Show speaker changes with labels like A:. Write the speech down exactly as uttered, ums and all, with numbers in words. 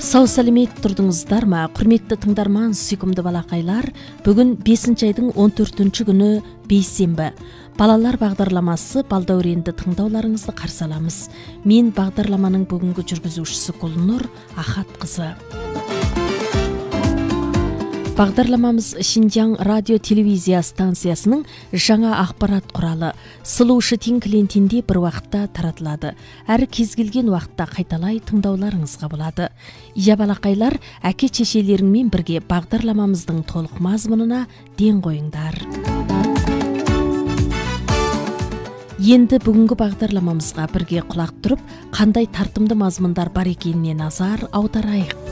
A: Сау сәлемет тұрдыңыздар ма, құрметті тыңдарман, сүйкімді балақайлар. Бүгін бесінші айдың он төртінші күні бейсенбі. Балалар бағдарламасы балдәуренді тыңдауларыңызды қарсы аламыз. Мен бағдарламаның бүгінгі жүргізушісі Гүлнұр Ахатқызы. Бағдарламамыз Шинжаң радио телевизия станциясының жаңа ақпарат құралы Сұлу Шытин клиентінде бір уақытта таратылады. Әрі кез келген уақытта қайталай тыңдауларыңызға болады. Иә балақайлар, әке шешелеріңмен бірге бағдарламамыздың толық мазмұнына ден қойыңдар. Енді бүгінгі бағдарламамызға бірге құлақ тұрып, қандай тартымды мазмұндар бар екеніне назар аударайық.